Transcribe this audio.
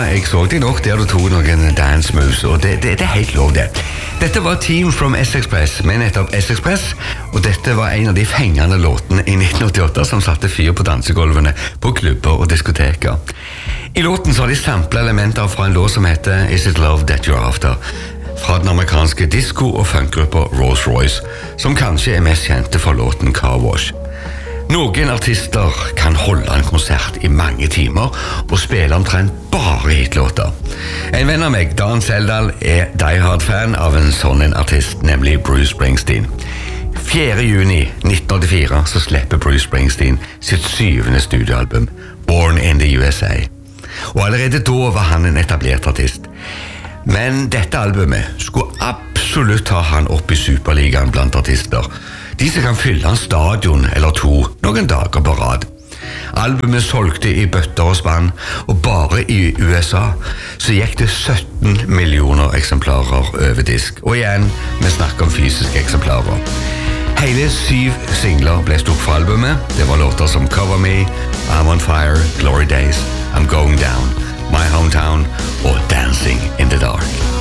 jeg så deg nok der du tog noen dance moves, og det er helt lov det. Dette var Team from S-Express, med nettopp S-Express, og dette var en av de fengende låtene i 1988 som satte fyr på dansegolvene på klubber og diskoteker. I låten så har de samplet elementer fra en låt som heter Is It Love That You're After, fra den amerikanske disco- og funkgruppa Rolls-Royce, som kanskje er mest kjente for låten Car Wash. Noen artister kan holde en konsert i mange timer og spille omtrent bare hitlåter. En venn av meg, Dan Seldal, er diehard-fan av en sånn en artist, nemlig Bruce Springsteen. 4. juni 1984 så slipper Bruce Springsteen sitt 7. studioalbum, Born in the USA. Og allerede da var han en etablert artist. Men dette albumet skulle absolutt ta han opp i Superligaen blant artister. De som kan fylle en stadion eller to noen dager på rad. Albumet solgte i bøtter og spann, og bare i USA så gikk det 17 millioner eksemplarer over disk. Og igjen, vi snakker om fysiske eksemplarer. Hele 7 singler ble stått fra albumet. Det var låter som Cover Me, I'm on Fire, Glory Days, I'm Going Down, My Hometown og Dancing in the Dark.